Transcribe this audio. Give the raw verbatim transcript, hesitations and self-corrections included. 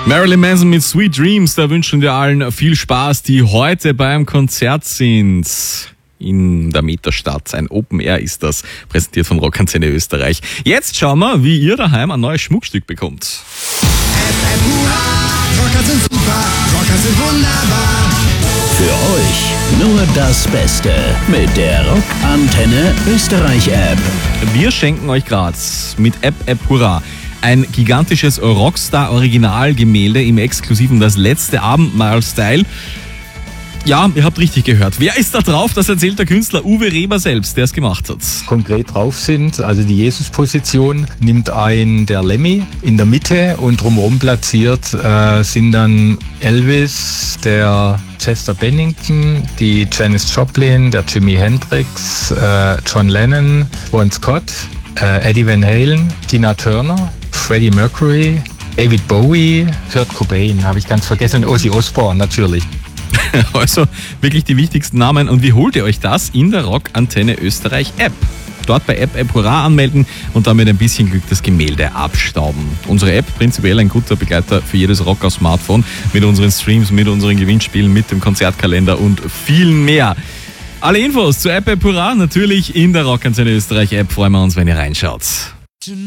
Marilyn Manson mit Sweet Dreams, da wünschen wir allen viel Spaß, die heute beim Konzert sind. In der Metastadt. Ein Open Air ist das, präsentiert von Rockantenne Österreich. Jetzt schauen wir, wie ihr daheim ein neues Schmuckstück bekommt. F F Hurra, Rocker sind super, Rocker sind wunderbar. Für euch nur das Beste mit der Rockantenne Österreich App. Wir schenken euch gerade mit App App Hurra ein gigantisches Rockstar-Original-Gemälde im exklusiven Das letzte Abendmahl-Style. Ja, ihr habt richtig gehört. Wer ist da drauf? Das erzählt der Künstler Uwe Reber selbst, der es gemacht hat. Konkret drauf sind, also die Jesus-Position nimmt ein der Lemmy in der Mitte und drumherum platziert äh, sind dann Elvis, der Chester Bennington, die Janis Joplin, der Jimi Hendrix, äh, John Lennon, Bon Scott, äh, Eddie Van Halen, Tina Turner, Freddie Mercury, David Bowie, Kurt Cobain, habe ich ganz vergessen, und Ozzy Osbourne natürlich. Also wirklich die wichtigsten Namen. Und wie holt ihr euch das? In der Rockantenne Österreich App. Dort bei App App Hurra anmelden und dann mit ein bisschen Glück das Gemälde abstauben. Unsere App, prinzipiell ein guter Begleiter für jedes Rocker-Smartphone, mit unseren Streams, mit unseren Gewinnspielen, mit dem Konzertkalender und vielen mehr. Alle Infos zu App App Hurra natürlich in der Rockantenne Österreich App. Freuen wir uns, wenn ihr reinschaut.